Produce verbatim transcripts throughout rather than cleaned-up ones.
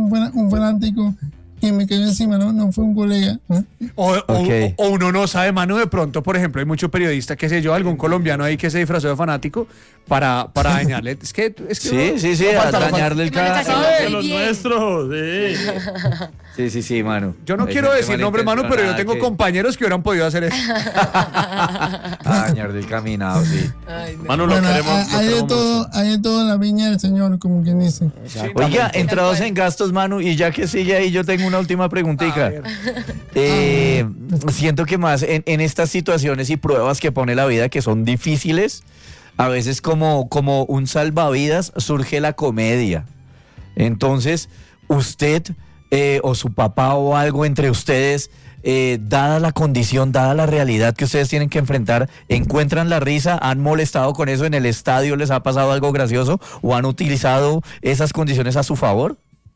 un, un fanático que me cayó encima, no, no fue un colega, ¿no? O, Okay. o, o uno no sabe, Manu, de pronto, por ejemplo, hay mucho periodista, qué sé yo, algún colombiano ahí que se disfrazó de fanático para, para dañarle. Es que, es que Sí, no, sí, sí, no a falta, no falta. dañarle el Manu está carro. haciendo De muy los bien. nuestros, sí. Sí, sí, sí, Manu. Yo no Hay quiero gente decir nombres, Manu, pero yo tengo malintencionada compañeros que hubieran podido hacer eso. que- A dañar del caminado, sí. Ay, no. Manu, lo Bueno, queremos. hay, lo hay de queremos todo, mucho. hay de todo en la viña del Señor, como quien dice. Oiga, entrados en gastos, Manu, y ya que sigue ahí, yo tengo una última preguntita. A ver. Eh, siento que más en, en estas situaciones y pruebas que pone la vida que son difíciles, a veces como, como un salvavidas surge la comedia. Entonces, usted eh, o su papá o algo entre ustedes, eh, dada la condición, dada la realidad que ustedes tienen que enfrentar, ¿encuentran la risa? ¿Han molestado con eso en el estadio? ¿Les ha pasado algo gracioso? ¿O han utilizado esas condiciones a su favor?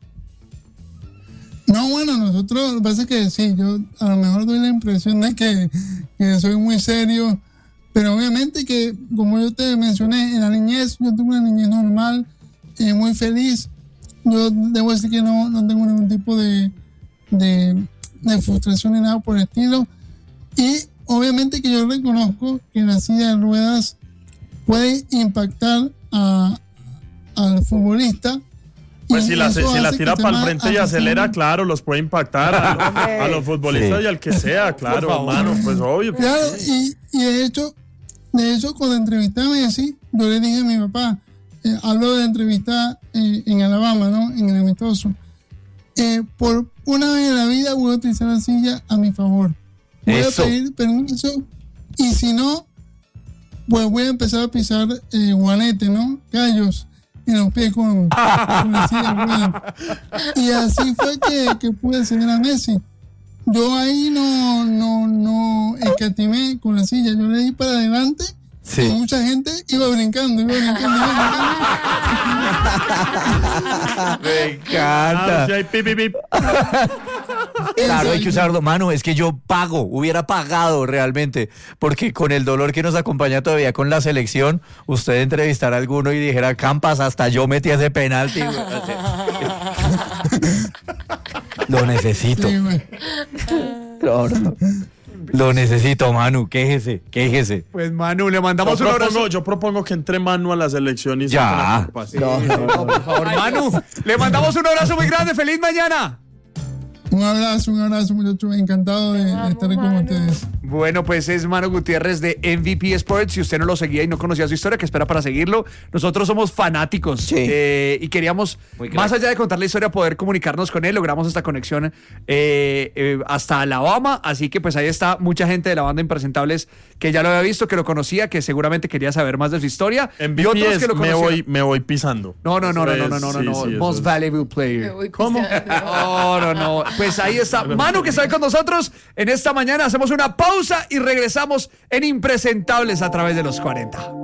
No, bueno, nosotros, lo que pasa es que sí, yo a lo mejor doy la impresión de que, que soy muy serio, pero obviamente que, como yo te mencioné, en la niñez, yo tuve una niñez normal, eh, muy feliz. Yo debo decir que no, no tengo ningún tipo de, de, de frustración ni nada por el estilo. Y obviamente que yo reconozco que la silla de ruedas puede impactar a, al futbolista. Pues y si la, eso si la hace tira que sea para el más frente y aficionado. acelera, claro, los puede impactar a, los- a los futbolistas Sí. y al que sea, claro, favor. hermano, pues obvio. Claro, y, y de hecho, de hecho, cuando entrevistaba y así, yo le dije a mi papá, eh, hablo de entrevista eh, en Alabama, ¿no? En el amistoso. Eh, por una vez en la vida voy a utilizar la silla a mi favor. Voy Eso. a pedir permiso y si no, pues voy a empezar a pisar eh, guanete, ¿no? Callos en los pies con, con la silla de ruedas. Y así fue que, que pude seguir a Messi. Yo ahí no, no, no escatimé con la silla, yo le di para adelante Sí. y mucha gente iba brincando, iba brincando, iba brincando. Me Claro, encanta. si hay pip, pip, pip. Claro, hay que usarlo. Mano, es que yo pago, hubiera pagado realmente, porque con el dolor que nos acompaña todavía con la selección, usted entrevistar a alguno y dijera, Campas, hasta yo metí ese penalti. Lo necesito. Sí, güey. No, no. Lo necesito, Manu, quéjese, quéjese. Pues Manu, le Yo mandamos un abrazo. propongo, yo propongo que entre Manu a la selección y Ya. saque la copa. Sí. No, por favor, Manu, le mandamos un abrazo muy grande. ¡Feliz mañana! Un abrazo, un abrazo, muchachos. Encantado de, de estar con ustedes. Bueno, pues es Manu Gutiérrez de M V P Sports. Si usted no lo seguía y no conocía su historia, que espera para seguirlo. Nosotros somos fanáticos Sí. eh, y queríamos, Muy crack. más allá de contar la historia, poder comunicarnos con él. Logramos esta conexión eh, eh, hasta Alabama. Así que pues ahí está mucha gente de la banda Impresentables que ya lo había visto, que lo conocía, que seguramente quería saber más de su historia. En y otros B P S que lo me conocían. voy, me voy pisando. No, no, no, no, Eso no, no, es- no, no, sí, no. sí, eso Most es- valuable Me player. voy ¿Cómo? pisando. No, no, no. Pues ahí está. Manu, que está con nosotros en esta mañana. Hacemos una pausa y regresamos en Impresentables a través de los cuarenta.